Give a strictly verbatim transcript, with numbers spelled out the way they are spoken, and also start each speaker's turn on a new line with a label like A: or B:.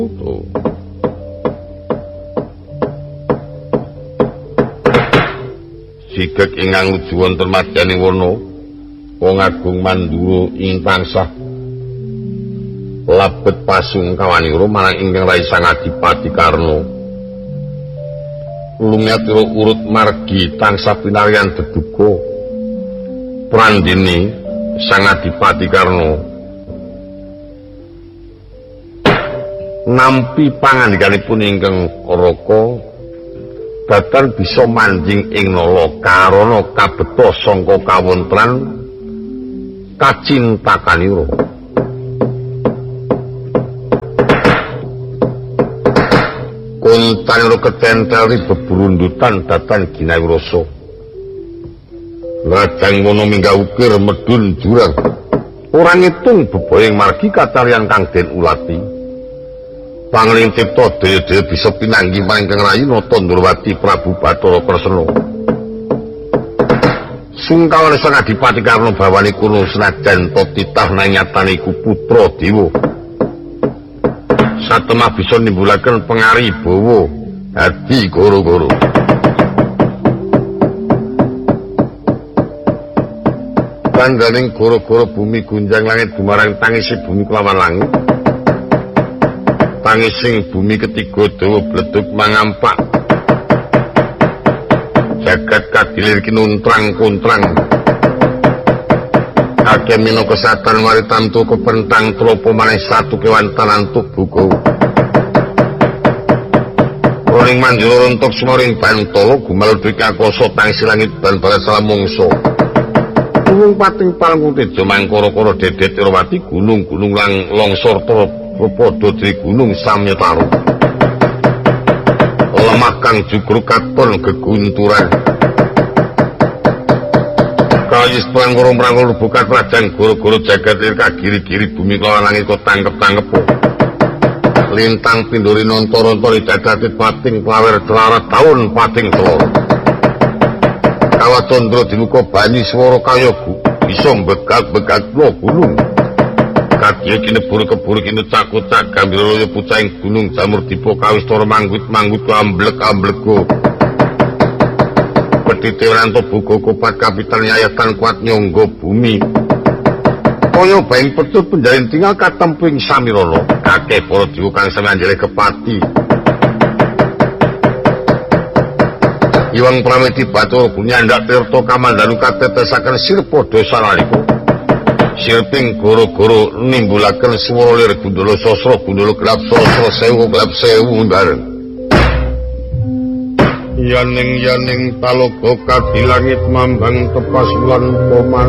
A: Sigek ingkang nuju wonten madyaning wana wong agung Mandura ing tansah labet pasungkawanira marang ingkang Rai Sang Adipati Karna. Lumiatira urut margi tansah pinaryan deduga prandene Sang Adipati Karna nampi pangandikanipun ingkang Karaka datan bisa manjing ing nala karana kabeta sangka kawontran kacintakanira. Kuntanira ketenteli bebrundutan datan ginawirasa. Lajeng ngono minggah ukir medun jurang. Ora ngitung bebayeng margi katalian kang den ulati. Panglintipta daya-daya bisa pinanggi maring Kang Rayi Nata Ndrawati Prabu Bathara Kresna. Sungkawane Sang Adipati Karna bawane kuno senajan to titah nanyatane iku putra dewa. Satemah bisa nimbulaken pengari bawa hadi goro-goro. Tangganing goro-goro bumi gunjang langit dumarang tangisi bumi kelawan langit. Tangising bumi ketiga dawa bledug mangampak. Jagat kadilir kinuntrang kuntrang. Akeh minangka satan wari tamtu kepentang tropo maneh satu kewan tanantuk buku. Roning Mandura runtuk semoring Bantala gumaludhik akoso tangisi langit ban balat salamungsa. Gunung pating palung tejo mangkara-kara dedet Irawati gunung-gunung lang longsor padha dri gunung samyatara. Lemah kang jugruk katon gegunturan. Kayis prangkara-prangkara bukat rajang goro-goro jagat irka giri-giri bumi kelawan langit kok tangkep-tangkep. Lintang pinduri nontor-nontor dadatit pating klawer celarat taun pating telur. Kawatondra diluka banyu swara kaya bisa begak-begak no gunung. Kadya kinebur kebur kine cakut-cak gambira pucahing gunung jamur dipo kawistara manggut-manggut amblek-amblego. Petite ranto buga kopat kapital nyayatan kuat nyangga bumi. Kaya baing petut penjalin tinggal katemping samirana. Kakeh para dewa kang sami anjele kepati. Iwang Prameti Bathara Gunyandak Tirta Kamandanu katetesaken sirpada salalika. Sirping goro-goro nimbulaken swara lir gundala sasra gundala gelap sasra sewu gelap sewu bareng. Yaning yaning talaga kadilangit mambang tepas lan poman